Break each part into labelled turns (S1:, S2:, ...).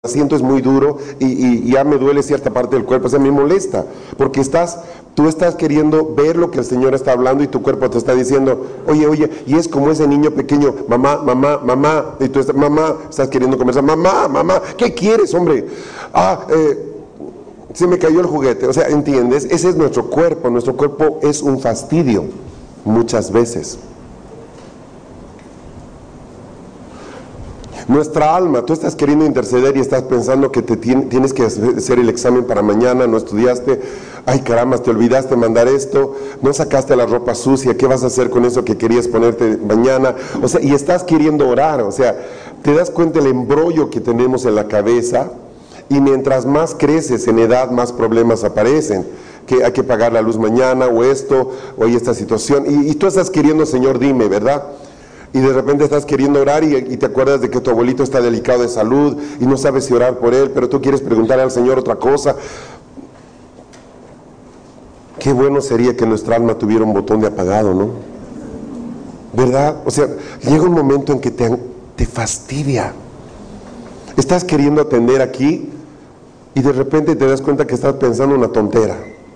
S1: asiento es muy duro y ya me duele cierta parte del cuerpo, o sea, me molesta, porque tú estás queriendo ver lo que el Señor está hablando y tu cuerpo te está diciendo, oye, y es como ese niño pequeño, mamá, y tú estás queriendo conversar, mamá, ¿qué quieres, hombre? Se me cayó el juguete, o sea, ¿entiendes? Ese es nuestro cuerpo es un fastidio, muchas veces. Nuestra alma, tú estás queriendo interceder y estás pensando que tienes que hacer el examen para mañana, no estudiaste, ay caramba, te olvidaste mandar esto, no sacaste la ropa sucia, ¿qué vas a hacer con eso que querías ponerte mañana? O sea, y estás queriendo orar, o sea, te das cuenta el embrollo que tenemos en la cabeza, y mientras más creces en edad, más problemas aparecen, que hay que pagar la luz mañana, o esto, o esta situación, y tú estás queriendo, Señor, dime, ¿verdad? Y de repente estás queriendo orar y te acuerdas de que tu abuelito está delicado de salud y no sabes si orar por él, pero tú quieres preguntarle al Señor otra cosa. Qué bueno sería que nuestra alma tuviera un botón de apagado, ¿no? ¿Verdad? O sea, llega un momento en que te fastidia. Estás queriendo atender aquí y de repente te das cuenta que estás pensando una tontera.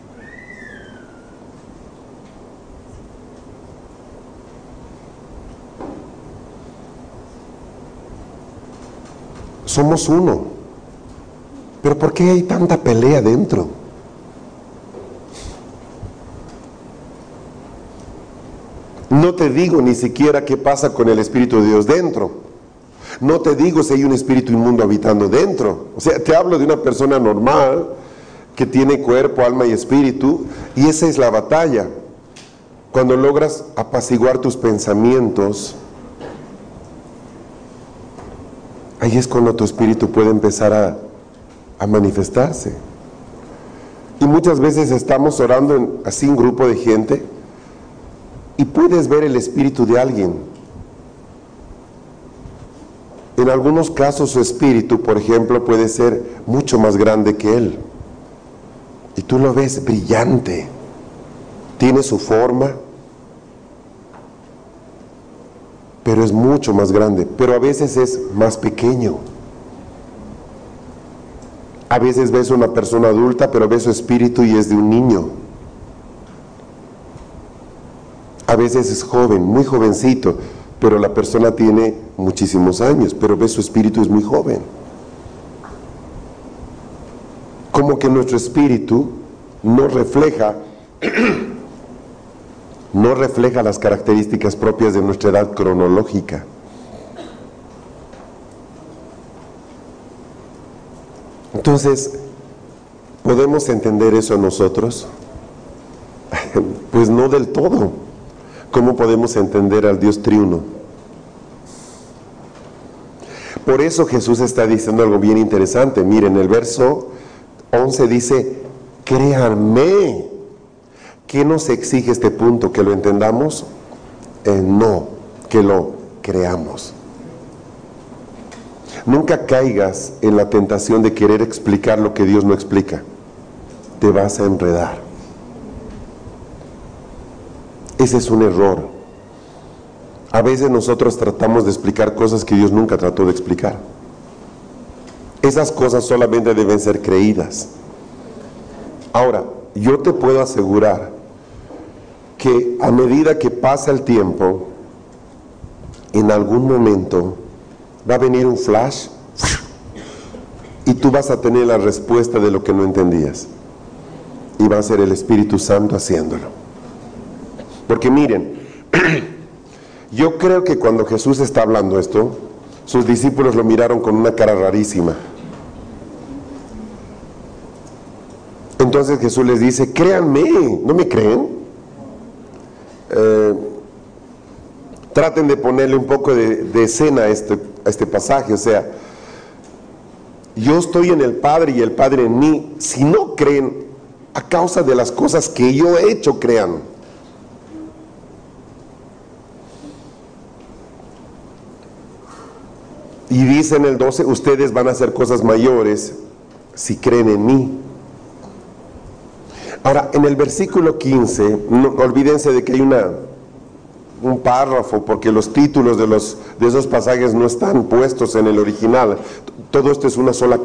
S1: Somos uno, pero ¿por qué hay tanta pelea dentro? No te digo ni siquiera qué pasa con el Espíritu de Dios dentro. No te digo si hay un espíritu inmundo habitando dentro. O sea, te hablo de una persona normal que tiene cuerpo, alma y espíritu, y esa es la batalla. Cuando logras apaciguar tus pensamientos, ahí es cuando tu espíritu puede empezar a manifestarse. Y muchas veces estamos orando así en grupo de gente y puedes ver el espíritu de alguien. En algunos casos su espíritu, por ejemplo, puede ser mucho más grande que él. Y tú lo ves brillante, tiene su forma, pero es mucho más grande, pero a veces es más pequeño. A veces ves una persona adulta, pero ves su espíritu y es de un niño. A veces es joven, muy jovencito, pero la persona tiene muchísimos años, pero ves su espíritu es muy joven. Como que nuestro espíritu no refleja las características propias de nuestra edad cronológica. Entonces, ¿podemos entender eso nosotros? Pues no del todo. ¿Cómo podemos entender al Dios triuno? Por eso Jesús está diciendo algo bien interesante. Miren, el verso 11 dice, créanme. ¿Qué nos exige este punto? ¿Que lo entendamos? No, que lo creamos. Nunca caigas en la tentación de querer explicar lo que Dios no explica. Te vas a enredar. Ese es un error. A veces nosotros tratamos de explicar cosas que Dios nunca trató de explicar. Esas cosas solamente deben ser creídas. Ahora, yo te puedo asegurar que a medida que pasa el tiempo, en algún momento va a venir un flash y tú vas a tener la respuesta de lo que no entendías. Y va a ser el Espíritu Santo haciéndolo. Porque miren, yo creo que cuando Jesús está hablando esto, sus discípulos lo miraron con una cara rarísima. Entonces Jesús les dice, créanme, ¿no me creen? Traten de ponerle un poco de escena a este pasaje, o sea, yo estoy en el Padre y el Padre en mí. Si no creen, a causa de las cosas que yo he hecho, crean. Y dice en el 12, ustedes van a hacer cosas mayores si creen en mí. Ahora, en el versículo 15, no olvídense de que hay un párrafo, porque los títulos de esos pasajes no están puestos en el original. Todo esto es una sola